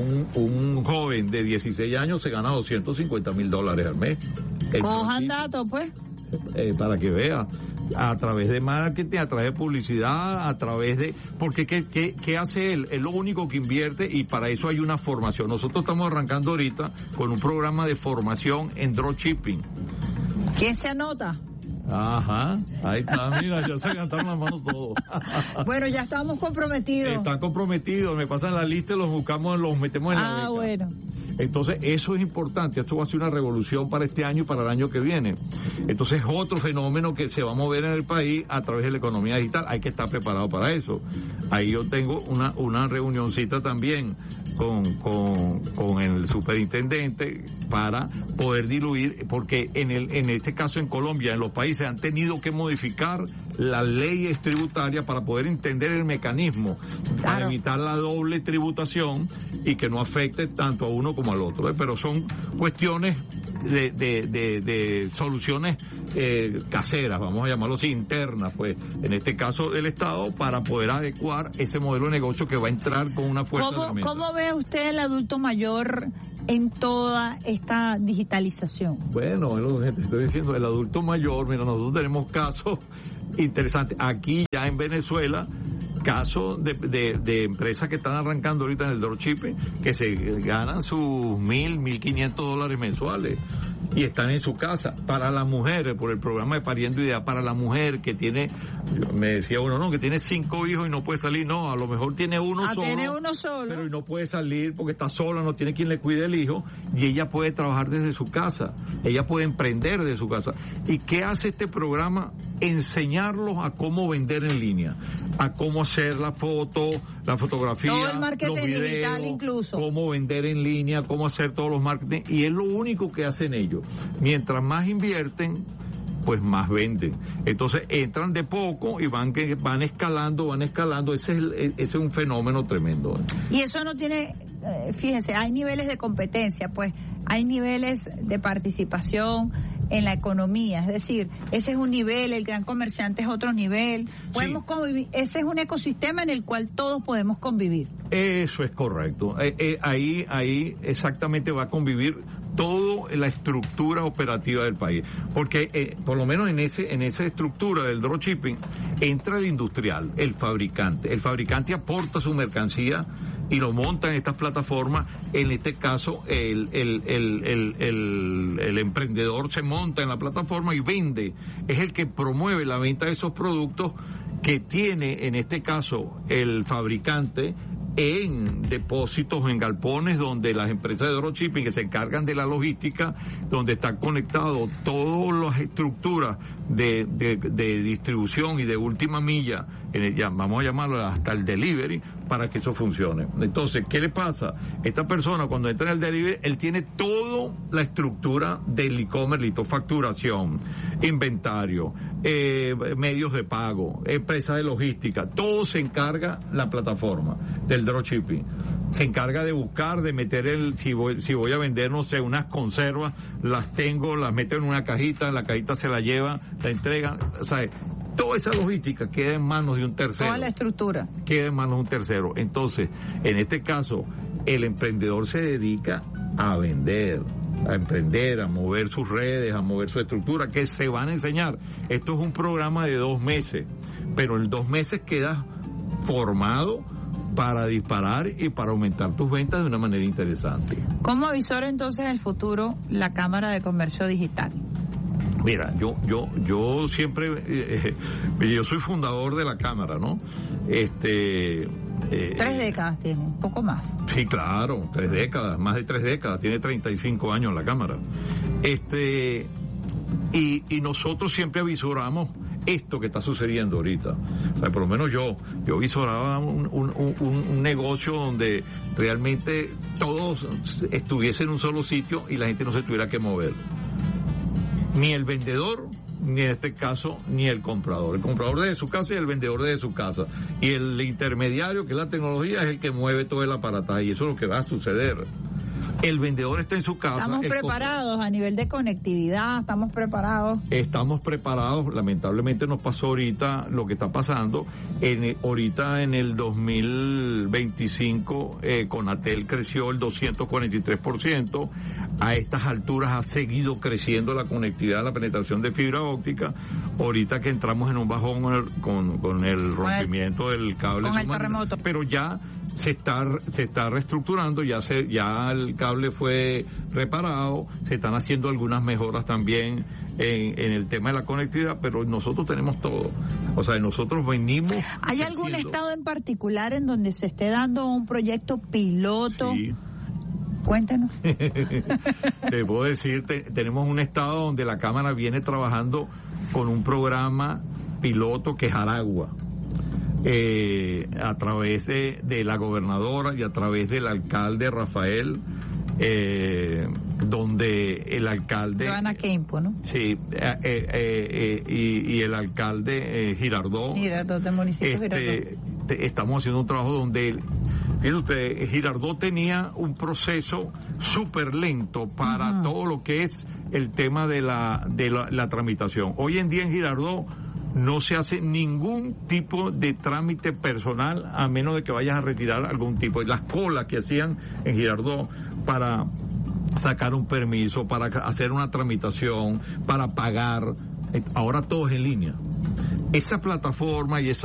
Speaker 10: un joven de 16 años se gana $250,000 al mes.
Speaker 7: Cojan datos, pues.
Speaker 10: Para que vea, a través de marketing, a través de publicidad, a través de... Porque ¿qué hace él? Él lo único que invierte, y para eso hay una formación. Nosotros estamos arrancando ahorita con un programa de formación en dropshipping.
Speaker 7: ¿Quién se anota?
Speaker 10: Ajá, ahí está, mira, ya se levantaron las manos todos.
Speaker 7: Bueno, ya estamos comprometidos.
Speaker 10: Están comprometidos, me pasan la lista y los buscamos, los metemos en la beca.
Speaker 7: Bueno.
Speaker 10: Entonces, eso es importante, esto va a ser una revolución para este año y para el año que viene. Entonces, otro fenómeno que se va a mover en el país a través de la economía digital, hay que estar preparado para eso. Ahí yo tengo una reunioncita también con el superintendente para poder diluir, porque en este caso en Colombia, en los países han tenido que modificar las leyes tributarias para poder entender el mecanismo, para evitar la doble tributación y que no afecte tanto a uno como al otro, pero son cuestiones de soluciones caseras, vamos a llamarlo así, internas, pues, en este caso del Estado, para poder adecuar ese modelo de negocio que va a entrar con una fuerza tremenda.
Speaker 7: ¿Cómo ve usted el adulto mayor en toda esta digitalización?
Speaker 10: Bueno, es lo que te estoy diciendo, el adulto mayor, mira, nosotros tenemos casos interesantes. Aquí ya en Venezuela, casos de empresas que están arrancando ahorita en el dropshipping, que se ganan sus $1,500 mensuales y están en su casa. Para la mujer, por el programa de Pariendo Ideas, para la mujer que tiene, me decía uno, no, que tiene 5 hijos y no puede salir, no, a lo mejor tiene uno solo, pero no puede salir porque está sola, no tiene quien le cuide el hijo, y ella puede trabajar desde su casa, ella puede emprender desde su casa. ¿Y qué hace este programa? Enseñarlos a cómo vender en línea, a cómo hacer la foto, la fotografía,
Speaker 7: todo el marketing
Speaker 10: los videos,
Speaker 7: digital incluso,
Speaker 10: cómo vender en línea, cómo hacer todos los marketing, y es lo único que hacen ellos. Mientras más invierten, pues más venden. Entonces entran de poco y van escalando. Ese es un fenómeno tremendo.
Speaker 7: Y eso no tiene, fíjense, hay niveles de competencia, pues hay niveles de participación en la economía, es decir, ese es un nivel, el gran comerciante es otro nivel, podemos convivir, ese es un ecosistema en el cual todos podemos convivir. Eso es correcto,
Speaker 10: ahí exactamente va a convivir toda la estructura operativa del país, porque por lo menos en esa estructura del dropshipping entra el industrial, el fabricante aporta su mercancía y lo monta en estas plataformas. En este caso el emprendedor se monta en la plataforma y vende, es el que promueve la venta de esos productos que tiene en este caso el fabricante en depósitos, en galpones, donde las empresas de dropshipping que se encargan de la logística, donde están conectados todas las estructuras de distribución y de última milla, vamos a llamarlo hasta el delivery, para que eso funcione. Entonces, ¿qué le pasa? Esta persona cuando entra en el delivery, él tiene toda la estructura del e-commerce, listo, facturación, inventario, medios de pago, empresa de logística, todo se encarga la plataforma del dropshipping. Se encarga de buscar, de meter si voy a vender, no sé, unas conservas, las meto en una cajita, la cajita se la lleva, la entrega, o sea, toda esa logística queda en manos de un tercero.
Speaker 7: Toda la estructura.
Speaker 10: Queda en manos de un tercero. Entonces, en este caso, el emprendedor se dedica a vender, a emprender, a mover sus redes, a mover su estructura, que se van a enseñar. Esto es un programa de 2 meses, pero en 2 meses quedas formado para disparar y para aumentar tus ventas de una manera interesante.
Speaker 7: ¿Cómo avisora entonces el futuro la Cámara de Comercio Digital?
Speaker 10: Mira, yo siempre, yo soy fundador de la Cámara, ¿no?
Speaker 7: 3 décadas tiene, un poco más.
Speaker 10: Sí, claro, 3 décadas, más de 3 décadas, tiene 35 años la Cámara. Y nosotros siempre avisoramos esto que está sucediendo ahorita. O sea, por lo menos yo visoraba un negocio donde realmente todos estuviesen en un solo sitio y la gente no se tuviera que mover. Ni el vendedor, ni en este caso, ni el comprador. El comprador desde su casa y el vendedor desde su casa. Y el intermediario, que es la tecnología, es el que mueve todo el aparataje. Y eso es lo que va a suceder. El vendedor está en su casa.
Speaker 7: Estamos preparados a nivel de conectividad, estamos preparados.
Speaker 10: Estamos preparados, lamentablemente nos pasó ahorita lo que está pasando. Ahorita en el 2025 Conatel creció el 243%. A estas alturas ha seguido creciendo la conectividad, la penetración de fibra óptica. Ahorita que entramos en un bajón con el rompimiento del cable.
Speaker 7: Con el terremoto.
Speaker 10: Pero ya se está reestructurando, ya el cable fue reparado, se están haciendo algunas mejoras también en el tema de la conectividad, pero nosotros tenemos todo. O sea, nosotros venimos...
Speaker 7: ¿Hay algún estado en particular en donde se esté dando un proyecto piloto?
Speaker 10: Sí.
Speaker 7: Cuéntanos.
Speaker 10: Te puedo decir, tenemos un estado donde la Cámara viene trabajando con un programa piloto que es Aragua. A través de la gobernadora y a través del alcalde Rafael, donde el alcalde...
Speaker 7: Joana Kempo, ¿no?
Speaker 10: Sí, y el alcalde Girardot.
Speaker 7: Girardot, del municipio Girardot.
Speaker 10: Estamos haciendo un trabajo donde... Fíjese usted, Girardot tenía un proceso súper lento para todo lo que es el tema de la tramitación. Hoy en día en Girardot no se hace ningún tipo de trámite personal a menos de que vayas a retirar algún tipo. Las colas que hacían en Girardot para sacar un permiso, para hacer una tramitación, para pagar, ahora todo es en línea. Esa plataforma y esa